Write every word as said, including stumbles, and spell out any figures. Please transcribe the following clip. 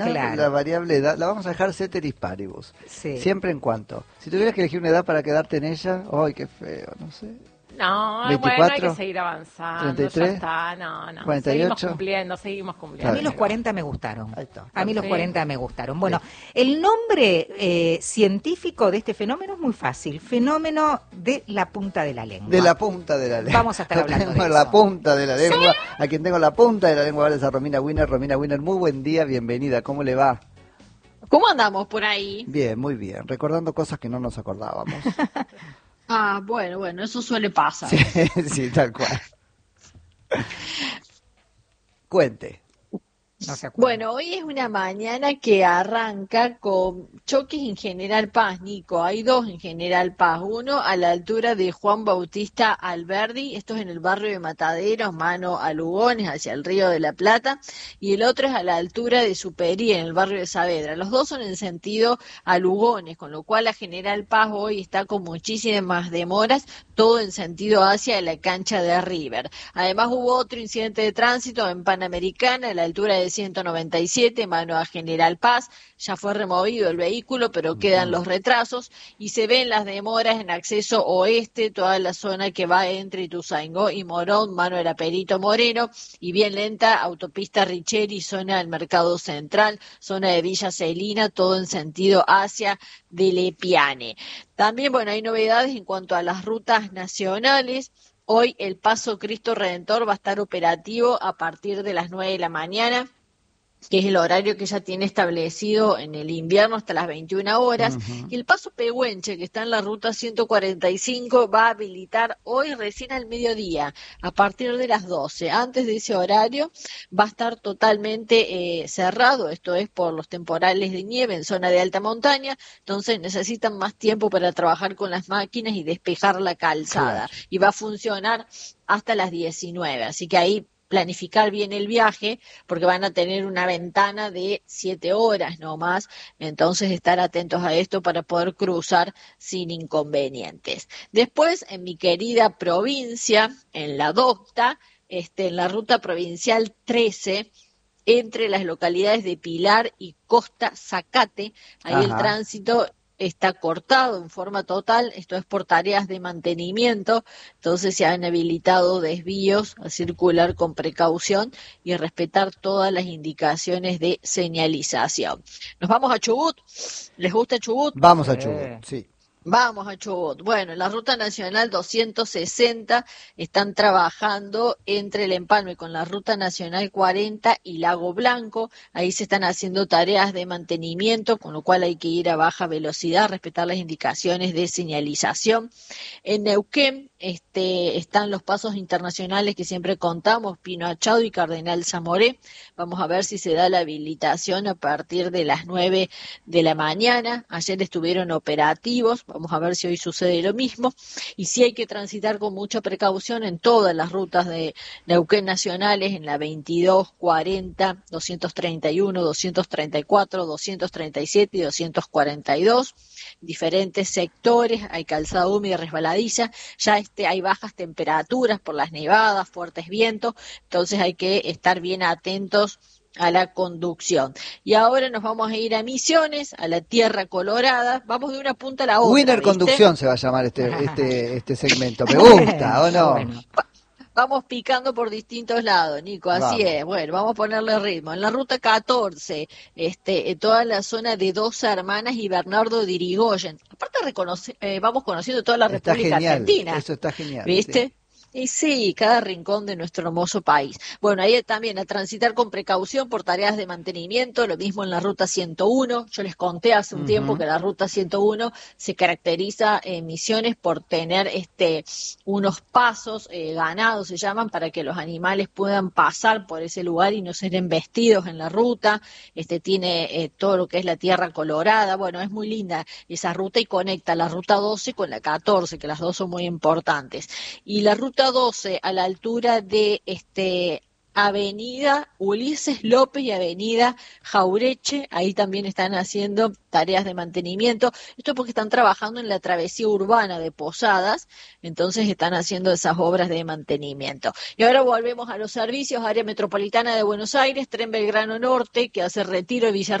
Claro. La variable edad, la vamos a dejar ceteris paribus. Sí. Siempre en cuanto. Si tuvieras que elegir una edad para quedarte en ella, ¡ay, qué feo! No sé. No, veinticuatro, bueno, hay que seguir avanzando, treinta y tres, ya está, no, no, cuarenta y ocho. seguimos cumpliendo, seguimos cumpliendo. A mí los cuarenta me gustaron. Ahí está. A mí los Sí. cuarenta me gustaron. Bueno, el nombre eh, científico de este fenómeno es muy fácil. Fenómeno de la punta de la lengua. De la punta de la lengua. Vamos a estar hablando Tengo de la eso. punta de la lengua. A quien tengo la punta de la lengua ahora es a Romina Winner. Romina Winner, muy buen día, bienvenida. ¿Cómo le va? ¿Cómo andamos por ahí? Bien, muy bien. Recordando cosas que no nos acordábamos. Ah, bueno, bueno, eso suele pasar. Sí, sí, tal cual. Cuente. No se acuerda. Bueno, hoy es una mañana que arranca con choques en General Paz, Nico. Hay dos en General Paz. Uno a la altura de Juan Bautista Alberdi, esto es en el barrio de Mataderos, mano a Lugones, hacia el Río de la Plata. Y el otro es a la altura de Superí, en el barrio de Saavedra. Los dos son en sentido a Lugones, con lo cual la General Paz hoy está con muchísimas más demoras, todo en sentido hacia la cancha de River. Además hubo otro incidente de tránsito en Panamericana, a la altura de ciento noventa y siete, mano a General Paz. Ya fue removido el vehículo, pero quedan los retrasos y se ven las demoras en acceso oeste, toda la zona que va entre Ituzaingó y Morón, mano de la Perito Moreno, y bien lenta autopista Richeri, zona del Mercado Central, zona de Villa Celina, todo en sentido hacia de Lepiane. También, bueno, hay novedades en cuanto a las rutas nacionales. Hoy el Paso Cristo Redentor va a estar operativo a partir de las nueve de la mañana, que es el horario que ya tiene establecido en el invierno hasta las veintiuna horas. Uh-huh. Y el Paso Pehuenche, que está en la ruta ciento cuarenta y cinco, va a habilitar hoy recién al mediodía, a partir de las doce. Antes de ese horario va a estar totalmente eh, cerrado, esto es por los temporales de nieve en zona de alta montaña, entonces necesitan más tiempo para trabajar con las máquinas y despejar la calzada. Claro. Y va a funcionar hasta las diecinueve, así que ahí planificar bien el viaje, porque van a tener una ventana de siete horas no más, entonces estar atentos a esto para poder cruzar sin inconvenientes. Después, en mi querida provincia, en la Docta, este, en la ruta provincial trece, entre las localidades de Pilar y Costa Zacate, ahí Ajá. el tránsito está cortado en forma total, esto es por tareas de mantenimiento, entonces se han habilitado desvíos a circular con precaución y respetar todas las indicaciones de señalización. Nos vamos a Chubut, ¿les gusta Chubut? Vamos a Chubut, sí. Vamos a Chubut. Bueno, en la Ruta Nacional doscientos sesenta están trabajando entre el empalme con la Ruta Nacional cuarenta y Lago Blanco. Ahí se están haciendo tareas de mantenimiento, con lo cual hay que ir a baja velocidad, respetar las indicaciones de señalización. En Neuquén este, están los pasos internacionales que siempre contamos, Pino Achado y Cardenal Zamoré. Vamos a ver si se da la habilitación a partir de las nueve de la mañana. Ayer estuvieron operativos. Vamos a ver si hoy sucede lo mismo. Y sí hay que transitar con mucha precaución en todas las rutas de Neuquén nacionales, en la veintidós, cuarenta, doscientos treinta y uno, doscientos treinta y cuatro, doscientos treinta y siete y doscientos cuarenta y dos. Diferentes sectores, hay calzada húmeda y resbaladiza. Ya este, hay bajas temperaturas por las nevadas, fuertes vientos. Entonces hay que estar bien atentos a la conducción. Y ahora nos vamos a ir a Misiones, a la Tierra Colorada. Vamos de una punta a la otra. Winner ¿viste? Conducción se va a llamar este este este segmento. Me gusta, ¿o no? Bueno. Vamos picando por distintos lados, Nico, así Vamos. es. Bueno, vamos a ponerle ritmo. En la ruta catorce, este, toda la zona de Dos Hermanas y Bernardo de Irigoyen. Aparte reconoce, eh, vamos conociendo toda la Está República genial, Argentina. eso está genial. ¿Viste? Sí. Y sí, cada rincón de nuestro hermoso país. Bueno, ahí también a transitar con precaución por tareas de mantenimiento, lo mismo en la ruta ciento uno. Yo les conté hace un uh-huh. tiempo que la ruta ciento uno se caracteriza en Misiones por tener este unos pasos eh, ganados, se llaman, para que los animales puedan pasar por ese lugar y no ser embestidos en la ruta. Este tiene eh, todo lo que es la Tierra Colorada. Bueno, es muy linda esa ruta y conecta la ruta doce con la catorce, que las dos son muy importantes. Y la ruta doce a la altura de este Avenida Ulises López y Avenida Jaureche, ahí también están haciendo tareas de mantenimiento. Esto porque están trabajando en la travesía urbana de Posadas, entonces están haciendo esas obras de mantenimiento. Y ahora volvemos a los servicios, área metropolitana de Buenos Aires, Tren Belgrano Norte, que hace Retiro y Villarreal.